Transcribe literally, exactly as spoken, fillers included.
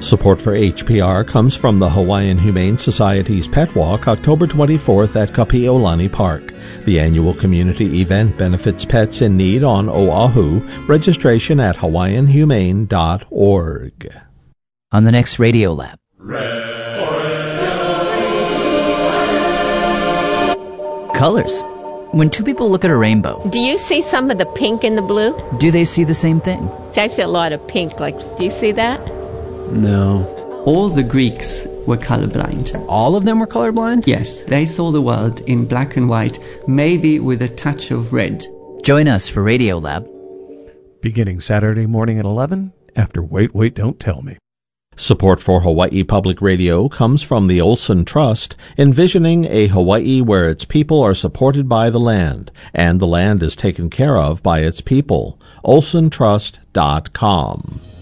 Support for H P R comes from the Hawaiian Humane Society's Pet Walk, October twenty-fourth at Kapi'olani Park. The annual community event benefits pets in need on Oahu. Registration at hawaiian humane dot org. On the next Radio Lab. Colors. When two people look at a rainbow, Do you see some of the pink in the blue? do they see the same thing? See, I see a lot of pink. Like, do you see that? No. All the Greeks were colorblind. All of them were colorblind? Yes, they saw the world in black and white, maybe with a touch of red. Join us for Radio Lab. Beginning Saturday morning at eleven after Wait, Wait, Don't Tell Me. Support for Hawaii Public Radio comes from the Olson Trust, envisioning a Hawaii where its people are supported by the land, and the land is taken care of by its people. olson trust dot com.